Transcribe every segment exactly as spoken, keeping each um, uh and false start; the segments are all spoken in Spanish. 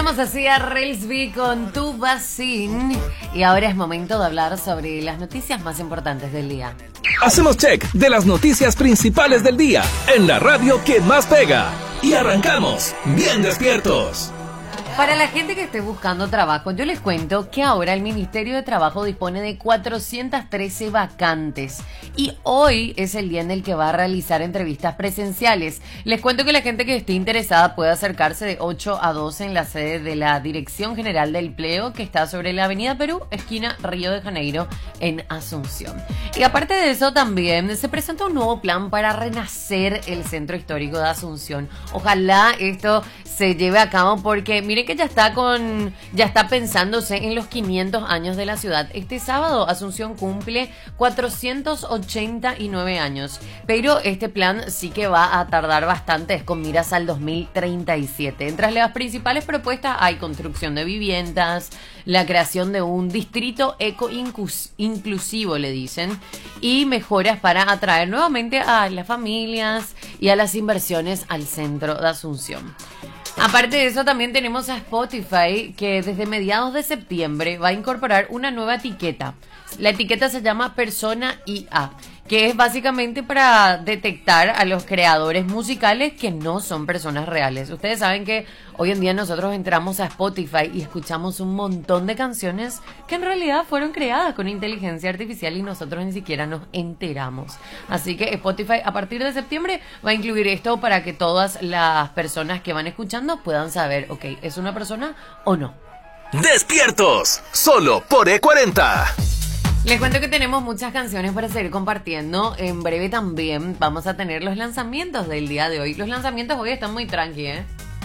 Escuchamos así a Relsby con Tu Vacín. Y ahora es momento de hablar sobre las noticias más importantes del día. Hacemos check de las noticias principales del día en la radio que más pega. Y arrancamos bien despiertos. Para la gente que esté buscando trabajo, yo les cuento que ahora el Ministerio de Trabajo dispone de cuatrocientas trece vacantes y hoy es el día en el que va a realizar entrevistas presenciales. Les cuento que la gente que esté interesada puede acercarse de ocho a doce en la sede de la Dirección General del Empleo, que está sobre la Avenida Perú, esquina Río de Janeiro, en Asunción. Y aparte de eso, también se presenta un nuevo plan para renacer el Centro Histórico de Asunción. Ojalá esto se lleve a cabo porque miren que ya está con ya está pensándose en los quinientos años de la ciudad. Este sábado Asunción cumple cuatrocientos ochenta y nueve años, pero este plan sí que va a tardar bastante, es con miras al dos mil treinta y siete. Entre las principales propuestas hay construcción de viviendas, la creación de un distrito eco-inclusivo, le dicen, y mejoras para atraer nuevamente a las familias y a las inversiones al centro de Asunción. Aparte de eso, también tenemos a Spotify, que desde mediados de septiembre va a incorporar una nueva etiqueta. La etiqueta se llama Persona I A, que es básicamente para detectar a los creadores musicales que no son personas reales. Ustedes saben que hoy en día nosotros entramos a Spotify y escuchamos un montón de canciones que en realidad fueron creadas con inteligencia artificial y nosotros ni siquiera nos enteramos. Así que Spotify a partir de septiembre va a incluir esto para que todas las personas que van escuchando puedan saber, ok, ¿es una persona o no? ¡Despiertos! Solo por E cuarenta. Les cuento que tenemos muchas canciones para seguir compartiendo. En breve también vamos a tener los lanzamientos del día de hoy. Los lanzamientos hoy están muy tranqui, ¿eh?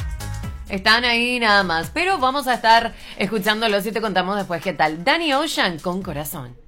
Están ahí nada más. Pero vamos a estar escuchándolos y te contamos después qué tal. Danny Ocean con Corazón.